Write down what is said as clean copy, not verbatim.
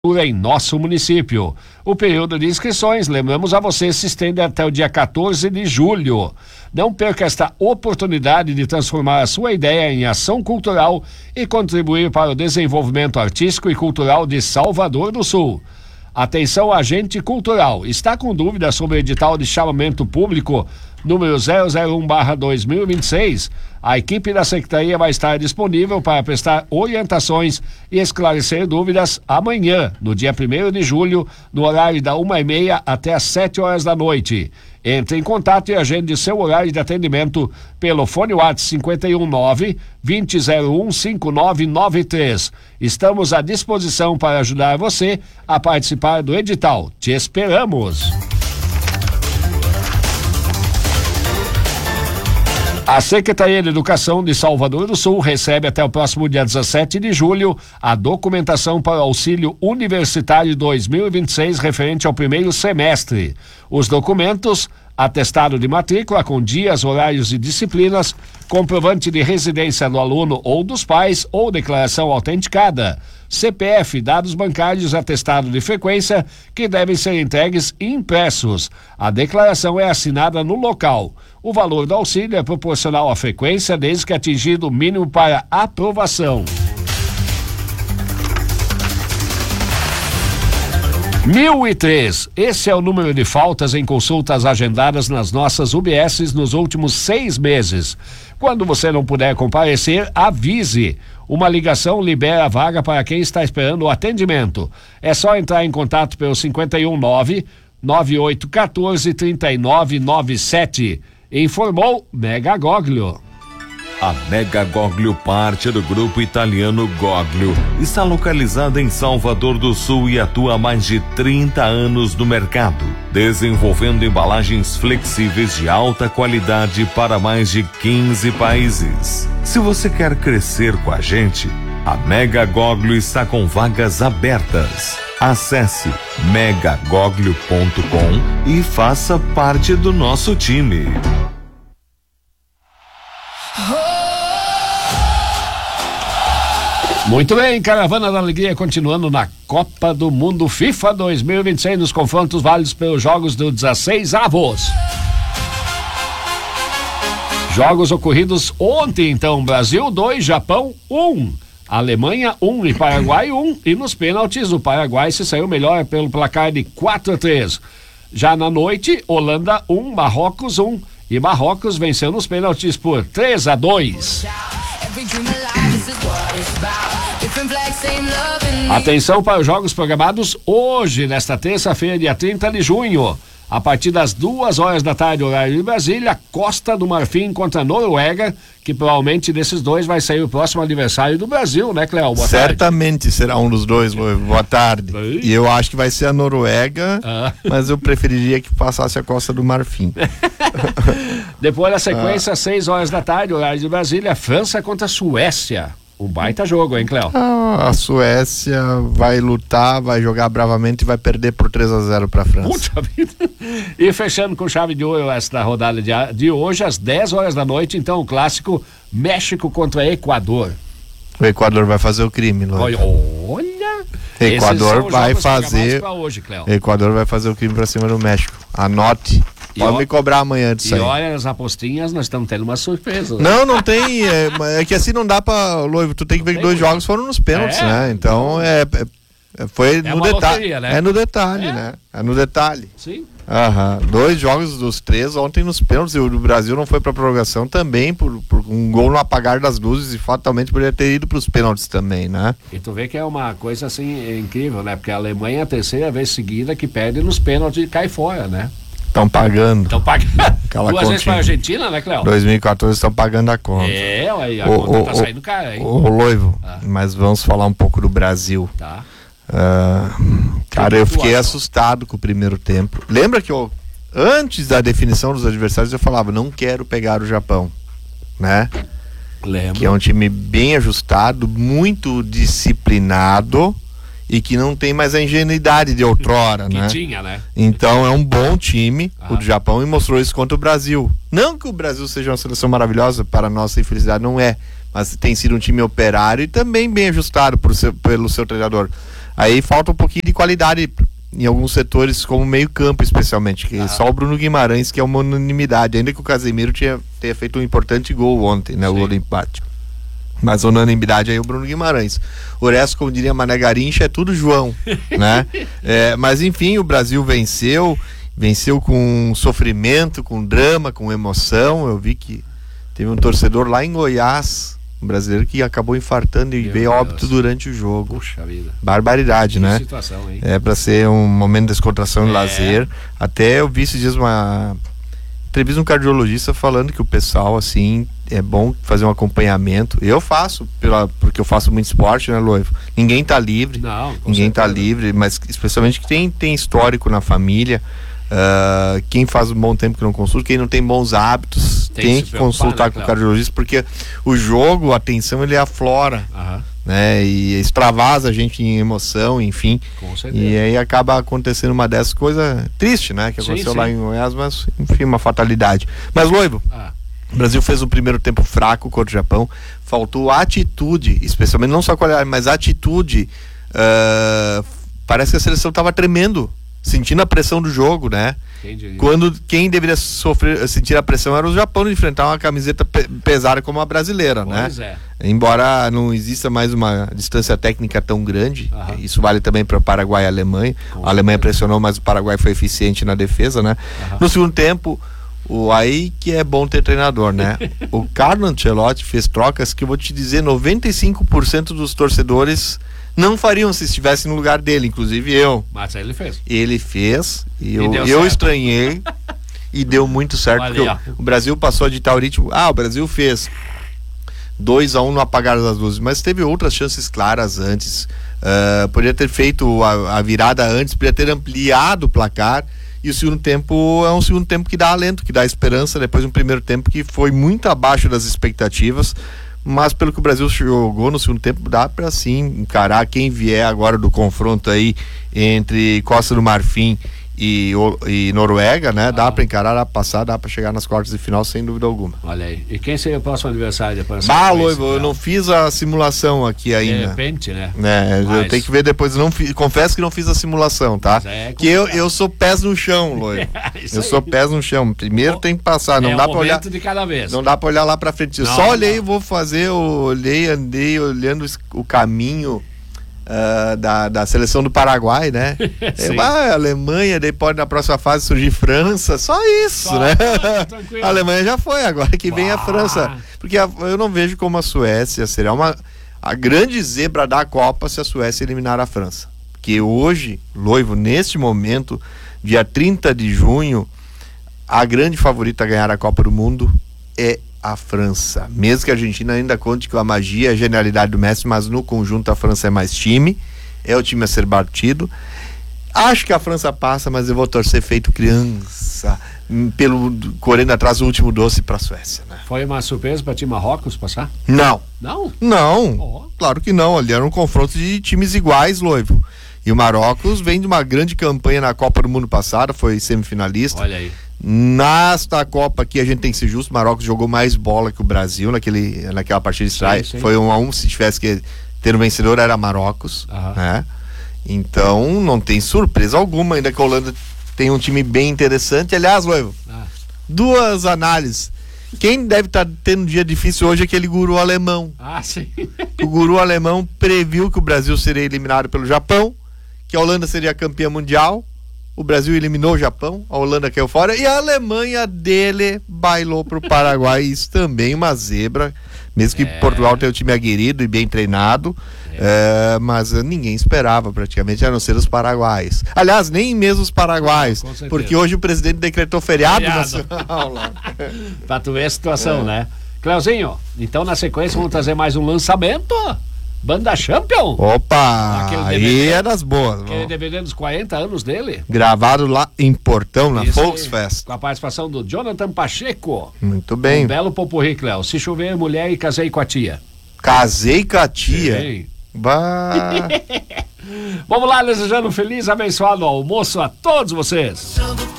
em nosso município. O período de inscrições, lembramos a você, se estende até o dia 14 de julho. Não perca esta oportunidade de transformar a sua ideia em ação cultural e contribuir para o desenvolvimento artístico e cultural de Salvador do Sul. Atenção, agente cultural, está com dúvidas sobre o edital de chamamento público número 001/2026? A equipe da Secretaria vai estar disponível para prestar orientações e esclarecer dúvidas amanhã, no dia 1º de julho, no horário da 1h30 até às 7h da noite. Entre em contato e agende seu horário de atendimento pelo fone WhatsApp 519-2001-5993. Estamos à disposição para ajudar você a participar do edital. Te esperamos! A Secretaria de Educação de Salvador do Sul recebe até o próximo dia 17 de julho a documentação para o Auxílio Universitário 2026 referente ao primeiro semestre. Os documentos: atestado de matrícula com dias, horários e disciplinas, comprovante de residência do aluno ou dos pais ou declaração autenticada, CPF, dados bancários, atestado de frequência, que devem ser entregues e impressos. A declaração é assinada no local. O valor do auxílio é proporcional à frequência, desde que atingido o mínimo para aprovação. 1003. Esse é o número de faltas em consultas agendadas nas nossas UBSs nos últimos 6 meses. Quando você não puder comparecer, avise. Uma ligação libera a vaga para quem está esperando o atendimento. É só entrar em contato pelo 519-9814-3997. Informou Mega Goglio. A Mega Goglio, parte do grupo italiano Goglio, está localizada em Salvador do Sul e atua há mais de 30 anos no mercado, desenvolvendo embalagens flexíveis de alta qualidade para mais de 15 países. Se você quer crescer com a gente, a Mega Goglio está com vagas abertas. Acesse megagoglio.com e faça parte do nosso time. Muito bem, Caravana da Alegria continuando na Copa do Mundo FIFA 2026 nos confrontos válidos pelos jogos do 16 avos. Jogos ocorridos ontem, então: Brasil 2, Japão 1, Alemanha 1 e Paraguai 1, e nos pênaltis o Paraguai se saiu melhor pelo placar de 4-3. Já na noite, Holanda 1, Marrocos 1, e Marrocos venceu nos pênaltis por 3-2. Atenção para os jogos programados hoje, nesta terça-feira, dia 30 de junho. A partir das 2h da tarde, horário de Brasília, Costa do Marfim contra a Noruega, que provavelmente desses dois vai sair o próximo adversário do Brasil, né, Cléo? Boa Certamente tarde. Será um dos dois, boa tarde. E eu acho que vai ser a Noruega, mas eu preferiria que passasse a Costa do Marfim. Depois da sequência, 6h da tarde, horário de Brasília, França contra a Suécia. Um baita jogo, hein, Cléo? A Suécia vai lutar, vai jogar bravamente e vai perder por 3-0 para a França. Puta vida. E fechando com chave de ouro esta rodada de hoje, às 10h da noite, então, o clássico México contra Equador. O Equador vai fazer o crime, Olha. Equador vai fazer. Hoje, Cléo. Equador vai fazer o crime para cima do México. Anote. Pode me cobrar amanhã disso aí. E olha, as apostinhas, nós estamos tendo uma surpresa. Não tem. É que assim não dá pra. Loivo, tu tem que ver que 2 jogos foram nos pênaltis, né? Então foi no detalhe. Loteria, né? É no detalhe, né? É no detalhe. Sim. 2 jogos dos 3 ontem nos pênaltis. E o Brasil não foi pra prorrogação também por um gol no apagar das luzes e fatalmente poderia ter ido pros pênaltis também, né? E tu vê que é uma coisa assim incrível, né? Porque a Alemanha é a terceira vez seguida que perde nos pênaltis e cai fora, né? Estão pagando. 2 vezes para a Argentina, né, Cléo? 2014 estão pagando a conta. A conta tá saindo cara, hein? Ô, Loivo, mas vamos falar um pouco do Brasil. Tá. Cara, eu fiquei assustado com o primeiro tempo. Lembra que antes da definição dos adversários eu falava, não quero pegar o Japão, né? Lembro. Que é um time bem ajustado, muito disciplinado e que não tem mais a ingenuidade de outrora, né? Que tinha, né? Então é um bom time, o do Japão, e mostrou isso contra o Brasil. Não que o Brasil seja uma seleção maravilhosa, para nossa infelicidade não é, mas tem sido um time operário e também bem ajustado pelo seu treinador. Aí falta um pouquinho de qualidade em alguns setores, como meio campo especialmente, que só o Bruno Guimarães que é uma unanimidade, ainda que o Casemiro tenha feito um importante gol ontem, né, o gol do empate. Mas a unanimidade aí é o Bruno Guimarães. O resto, como diria Mané Garrincha, é tudo João, né? Mas enfim, o Brasil venceu com sofrimento, com drama, com emoção. Eu vi que teve um torcedor lá em Goiás, um brasileiro que acabou infartando e veio óbito durante o jogo. Puxa vida. Barbaridade, né? Situação, hein? É para ser um momento de descontração e lazer. Até eu vi esses dias uma entrevista de um cardiologista falando que o pessoal, assim, é bom fazer um acompanhamento. Eu faço, porque eu faço muito esporte, né, Loivo? Ninguém tá livre. Não, ninguém tá livre, mas especialmente que tem histórico na família. Quem faz um bom tempo que não consulta, quem não tem bons hábitos, tem que consultar, né, com o cardiologista, porque o jogo, a tensão, ele aflora, né, e extravasa a gente em emoção, enfim, e aí acaba acontecendo uma dessas coisas tristes, né, que aconteceu lá em Goiás, mas enfim, uma fatalidade. Mas, Loivo, o Brasil fez um primeiro tempo fraco contra o Japão, faltou atitude, especialmente, não só qualidade, mas atitude. Parece que a seleção estava tremendo, sentindo a pressão do jogo, né? Quando quem deveria sentir a pressão era o Japão, de enfrentar uma camiseta pesada como a brasileira, pois né? Embora não exista mais uma distância técnica tão grande, isso vale também para o Paraguai e a Alemanha. A Alemanha pressionou, mas o Paraguai foi eficiente na defesa, né? No segundo tempo, aí que é bom ter treinador, né? O Carlo Ancelotti fez trocas que eu vou te dizer, 95% dos torcedores não fariam se estivesse no lugar dele, inclusive eu. Mas ele fez. Ele fez e eu estranhei e deu muito certo, porque o Brasil passou a ditar o ritmo. O Brasil fez 2-1 no apagar das luzes, mas teve outras chances claras antes. Poderia ter feito a virada antes, poderia ter ampliado o placar. E o segundo tempo é um segundo tempo que dá alento, que dá esperança, depois de um primeiro tempo que foi muito abaixo das expectativas. Mas pelo que o Brasil jogou no segundo tempo, dá para sim encarar quem vier agora do confronto aí entre Costa do Marfim e Noruega, né? Dá para encarar, dá para passar, dá para chegar nas quartas de final sem dúvida alguma. Olha aí. E quem seria o próximo adversário? Loivo, eu não fiz a simulação aqui ainda. De repente, né? Eu tenho que ver depois. Confesso que não fiz a simulação, tá? Que eu sou pés no chão, Loivo. Eu sou pés no chão. Primeiro tem que passar, não dá para olhar de cada vez. Não dá para olhar lá para frente. Eu só olhei, vou fazer, andei olhando o caminho da seleção do Paraguai, né? Alemanha, daí pode na próxima fase surgir França, só isso, né? A Alemanha já foi, agora que vem a França, porque eu não vejo como a Suécia será a grande zebra da Copa se a Suécia eliminar a França, porque hoje, Loivo, neste momento, dia 30 de junho, a grande favorita a ganhar a Copa do Mundo é a França, mesmo que a Argentina ainda conte com a magia e a genialidade do Messi, mas no conjunto a França é mais time, é o time a ser batido. Acho que a França passa, mas eu vou torcer feito criança, correndo atrás do último doce para a Suécia, né? Foi uma surpresa para ti Marrocos passar? Não. Não? Claro que não, ali era um confronto de times iguais, Loivo. E o Marrocos vem de uma grande campanha na Copa do Mundo passada, foi semifinalista. Olha aí. Nesta Copa aqui a gente tem que ser justo, o Marrocos jogou mais bola que o Brasil naquela partida de estreia. Foi 1-1, se tivesse que ter um vencedor era Marrocos, né? Então não tem surpresa alguma, ainda que a Holanda tem um time bem interessante. Aliás, Loivo, duas análises. Quem deve estar tendo um dia difícil hoje é aquele guru alemão. Sim. O guru alemão previu que o Brasil seria eliminado pelo Japão, que a Holanda seria campeã mundial. O Brasil eliminou o Japão, a Holanda caiu fora e a Alemanha dele bailou pro Paraguai. Isso também uma zebra, mesmo que Portugal tenha um time aguerrido e bem treinado, mas ninguém esperava praticamente, a não ser os paraguaios. Aliás, nem mesmo os paraguaios, porque hoje o presidente decretou feriado nacional lá. Pra tu ver a situação, né? Cleuzinho, então na sequência vamos trazer mais um lançamento. Banda Champion. Opa, aí é das boas. Aquele DVD dos 40 anos dele. Gravado lá em Portão, na Volksfest. Com a participação do Jonathan Pacheco. Muito bem. Um belo popurrí, Cléo. Se chover mulher e casei com a tia. Casei com a tia? Sim. Vamos lá, desejando um feliz, abençoado almoço a todos vocês.